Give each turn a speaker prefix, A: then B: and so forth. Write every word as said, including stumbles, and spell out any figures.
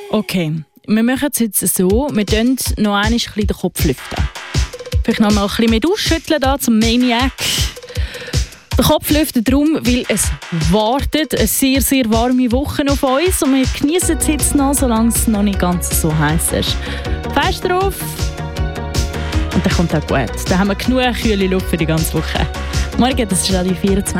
A: Okay, wir machen es jetzt so, wir lüften noch einmal ein bisschen den Kopf lüften. Vielleicht noch mal ein bisschen mit ausschütteln da zum Maniac. Der Kopf lüftet darum, weil es wartet eine sehr, sehr warme Woche auf uns und wir genießen es jetzt noch, solange es noch nicht ganz so heiß ist. Fest drauf und dann kommt auch gut. Dann haben wir genug kühle Luft für die ganze Woche. Morgen, das ist Radio vierundzwanzig.